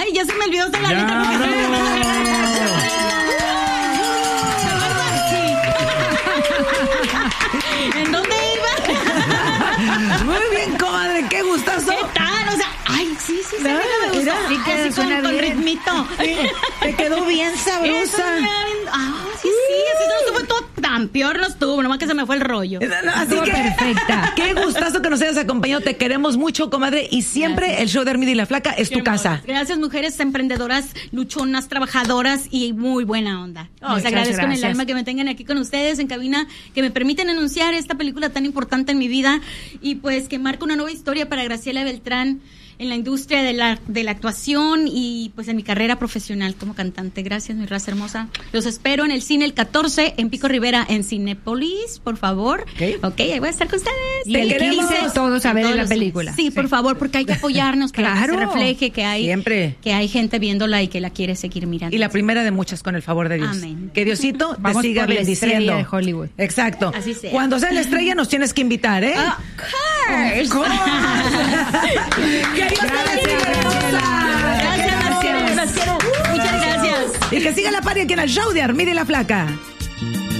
Ay, ya se me olvidó la letra. ¿En dónde iba? Muy bien, comadre, qué gustazo. ¿Qué tal? O sea, ay, sí, me gustó. Mira, Sí, que suena con bien. ritmito. Te quedó bien sabrosa. Sí, así no estuvo todo tan peor, no estuvo, nomás que se me fue el rollo. Así que, perfecta. Qué gustazo que nos hayas acompañado. Te queremos mucho, comadre. Y siempre Gracias. el show de Armida y la Flaca es tu casa. Gracias, mujeres emprendedoras, luchonas, trabajadoras y muy buena onda. Les Muchas agradezco en el gracias. alma que me tengan aquí con ustedes en cabina, que me permiten anunciar esta película tan importante en mi vida y pues que marca una nueva historia para Graciela Beltrán en la industria de la actuación y pues en mi carrera profesional como cantante. Gracias, mi raza hermosa. Los espero en el cine el 14 en Pico Rivera en Cinépolis, por favor. Ok. Ahí voy a estar con ustedes. Y el 15 todos a ver la los película. cines. Sí, por favor, porque hay que apoyarnos para que se Claro. refleje que hay Siempre. que hay gente viéndola y que la quiere seguir mirando. Y la primera de muchas, con el favor de Dios. Amén. Que Diosito te Vamos siga por la bendiciendo. estrella de Hollywood. Exacto. Así sea. Cuando sea la estrella nos tienes que invitar, ¿eh? Of course. Que Dios te bendiga, hermosa. Gracias, las quiero. Muchas gracias. Y que siga la party aquí en el show de Armida y la Flaca.